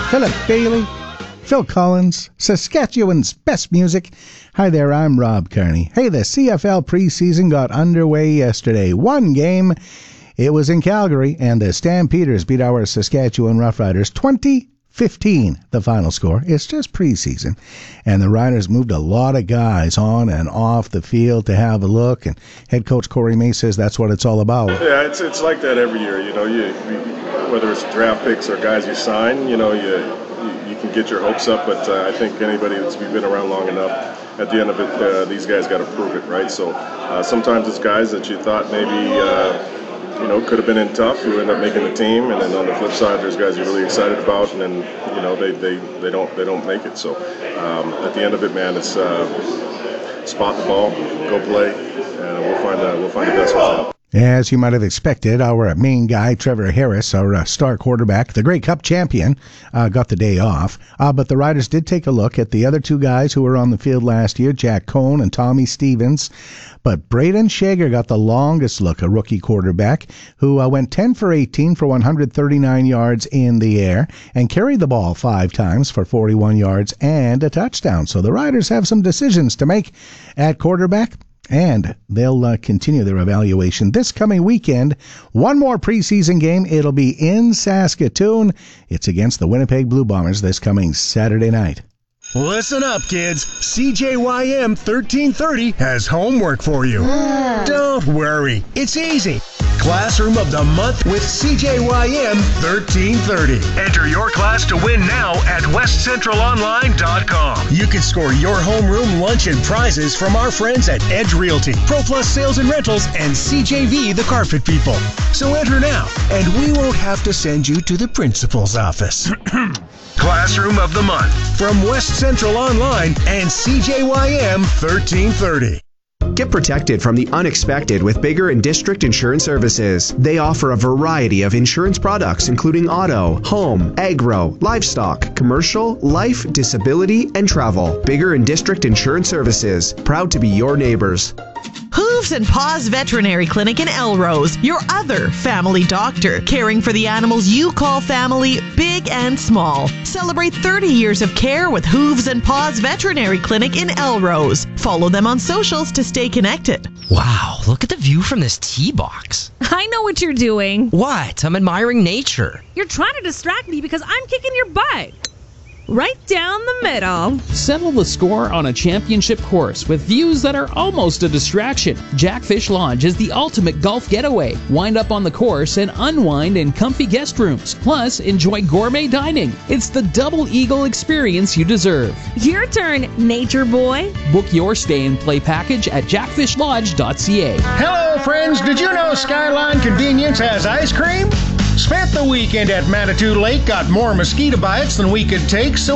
Philip Bailey, Phil Collins, Saskatchewan's best music. Hi there, I'm Rob Kearney. Hey, the CFL preseason got underway yesterday. One game, it was in Calgary, and the Stampeders beat our Saskatchewan Roughriders 20-15, the final score. It's just preseason, and the Riders moved a lot of guys on and off the field to have a look, and head coach Corey May says that's what it's all about. Yeah, it's like that every year. You know, whether it's draft picks or guys you sign, you can get your hopes up, but I think anybody that's been around long enough, at the end of it, these guys got to prove it, right? So sometimes it's guys that you thought maybe could have been in tough who end up making the team, and then on the flip side, there's guys you're really excited about, and then they don't make it. So at the end of it, man, it's spot the ball, go play, and we'll find the best ones out. As you might have expected, our main guy, Trevor Harris, our star quarterback, the Grey Cup champion, got the day off. But the Riders did take a look at the other two guys who were on the field last year, Jack Cohn and Tommy Stevens. But Braden Shager got the longest look, a rookie quarterback, who went 10 for 18 for 139 yards in the air and carried the ball 5 times for 41 yards and a touchdown. So the Riders have some decisions to make at quarterback, and they'll continue their evaluation this coming weekend. One more preseason game. It'll be in Saskatoon. It's against the Winnipeg Blue Bombers this coming Saturday night. Listen up, kids. CJYM 1330 has homework for you. Don't worry. It's easy. Classroom of the Month with CJYM 1330. Enter your class to win now at westcentralonline.com. You can score your homeroom lunch and prizes from our friends at Edge Realty, ProPlus Sales and Rentals, and CJV the Carpet People. So enter now, and we won't have to send you to the principal's office. Classroom of the Month from West Central Online and CJYM 1330. Get protected from the unexpected with Bigger and District Insurance Services. They offer a variety of insurance products including auto, home, agro, livestock, commercial, life, disability, and travel. Bigger and District Insurance Services, proud to be your neighbors. Hooves and Paws Veterinary Clinic in Elrose, your other family doctor, caring for the animals you call family, big and small. Celebrate 30 years of care with Hooves and Paws Veterinary Clinic in Elrose. Follow them on socials to stay connected. Wow, look at the view from this tee box. I know what you're doing. What? I'm admiring nature. You're trying to distract me because I'm kicking your butt. Right down the middle. Settle the score on a championship course with views that are almost a distraction. Jackfish Lodge is the ultimate golf getaway. Wind up on the course and unwind in comfy guest rooms. Plus, enjoy gourmet dining. It's the double eagle experience you deserve. Your turn, nature boy. Book your stay and play package at jackfishlodge.ca. Hello, friends. Did you know Skyline Convenience has ice cream? Spent the weekend at Manitou Lake, got more mosquito bites than we could take, so